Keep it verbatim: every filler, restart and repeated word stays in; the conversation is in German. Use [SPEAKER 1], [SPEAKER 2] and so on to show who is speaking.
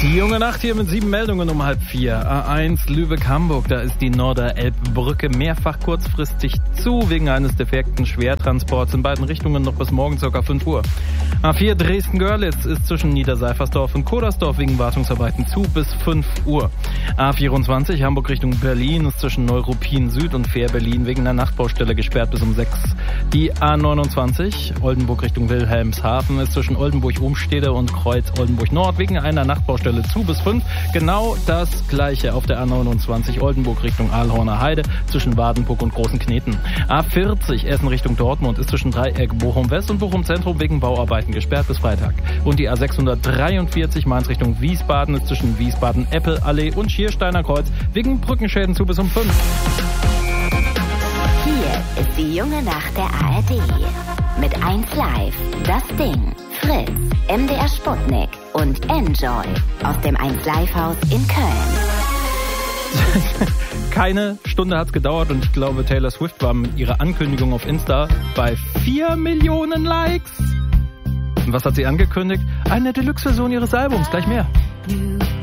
[SPEAKER 1] Die junge Nacht hier mit sieben Meldungen um halb vier. A eins Lübeck-Hamburg, da ist die Norderelbbrücke mehrfach kurzfristig zu, wegen eines defekten Schwertransports in beiden Richtungen noch bis morgen ca. fünf Uhr. A vier Dresden-Görlitz ist zwischen Niederseifersdorf und Kodersdorf wegen Wartungsarbeiten zu bis fünf Uhr. A vierundzwanzig Hamburg Richtung Berlin ist zwischen Neuruppin Süd und Fähr-Berlin wegen einer Nachtbaustelle gesperrt bis um sechs. Die A neunundzwanzig Oldenburg Richtung Wilhelmshaven ist zwischen Oldenburg-Umstede und Kreuz Oldenburg Nord wegen einer Nachtbaustelle zu bis fünf. Genau das gleiche auf der A neunundzwanzig Oldenburg Richtung Aalhorner Heide zwischen Wadenburg und Großen Kneten. A vierzig Essen Richtung Dortmund ist zwischen Dreieck Bochum West und Bochum Zentrum wegen Bauarbeiten gesperrt bis Freitag. Und die A sechshundertdreiundvierzig Mainz Richtung Wiesbaden ist zwischen Wiesbaden Eppelallee und Schiersteiner Kreuz wegen Brückenschäden zu bis um fünf.
[SPEAKER 2] Hier ist die junge Nacht der A R D. Mit eins Live, Das Ding, Fritz, M D R Sputnik und Enjoy aus dem eins Live Haus in Köln.
[SPEAKER 1] Keine Stunde hat's gedauert und ich glaube, Taylor Swift war mit ihrer Ankündigung auf Insta bei vier Millionen Likes. Und was hat sie angekündigt? Eine Deluxe-Version ihres Albums, gleich mehr.